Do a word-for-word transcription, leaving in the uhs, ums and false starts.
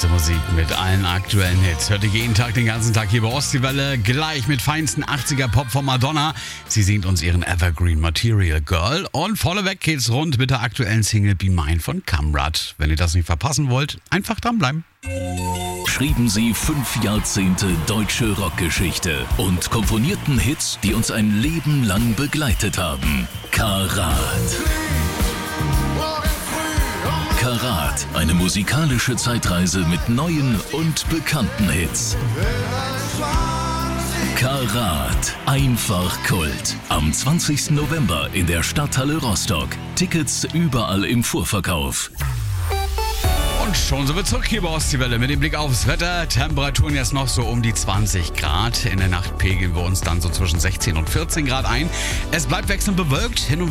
beste Musik mit allen aktuellen Hits. Hört ihr jeden Tag, den ganzen Tag hier bei Ostseewelle. Gleich mit feinsten achtziger-Pop von Madonna. Sie singt uns ihren Evergreen Material Girl. Und vorneweg geht's rund mit der aktuellen Single Be Mine von Kamrat. Wenn ihr das nicht verpassen wollt, einfach dranbleiben. Schrieben sie fünf Jahrzehnte deutsche Rockgeschichte und komponierten Hits, die uns ein Leben lang begleitet haben. Karat. Karat, eine musikalische Zeitreise mit neuen und bekannten Hits. Karat, einfach Kult. Am zwanzigsten November in der Stadthalle Rostock. Tickets überall im Vorverkauf. Und schon sind wir zurück hier bei Ostseewelle mit dem Blick aufs Wetter. Temperaturen jetzt noch so um die zwanzig Grad. In der Nacht pegeln wir uns dann so zwischen sechzehn und vierzehn Grad ein. Es bleibt wechselnd bewölkt. Hin und